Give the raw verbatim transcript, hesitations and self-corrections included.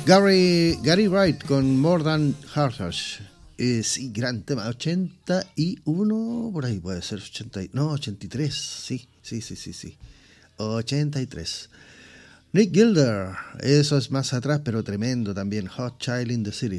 Gary, Gary Wright con More Than Heartache. Eh, sí, gran tema. ochenta y uno, por ahí puede ser. ochenta, no, ochenta y tres. Sí, sí, sí, sí, sí. ochenta y tres. Nick Gilder. Eso es más atrás, pero tremendo también. Hot Child in the City.